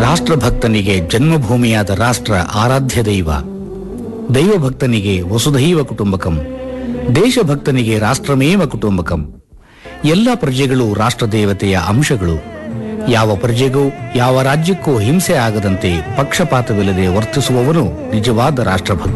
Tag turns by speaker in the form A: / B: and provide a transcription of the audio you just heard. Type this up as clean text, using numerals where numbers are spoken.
A: ರಾಷ್ಟ್ರಭಕ್ತನಿಗೆ ಜನ್ಮಭೂಮಿಯಾದ ರಾಷ್ಟ್ರ ಆರಾಧ್ಯ ದೈವ, ದೈವಭಕ್ತನಿಗೆ ವಸುಧೈವ ಕುಟುಂಬಕಂ, ದೇಶಭಕ್ತನಿಗೆ ರಾಷ್ಟ್ರಮೇವ ಕುಟುಂಬಕಂ. ಎಲ್ಲ ಪ್ರಜೆಗಳು ರಾಷ್ಟ್ರದೇವತೆಯ ಅಂಶಗಳು. ಯಾವ ಪ್ರಜೆಗೂ ಯಾವ ರಾಜ್ಯಕ್ಕೂ ಹಿಂಸೆ ಆಗದಂತೆ ಪಕ್ಷಪಾತವಿಲ್ಲದೆ ವರ್ತಿಸುವವನು ನಿಜವಾದ ರಾಷ್ಟ್ರಭಕ್ತ.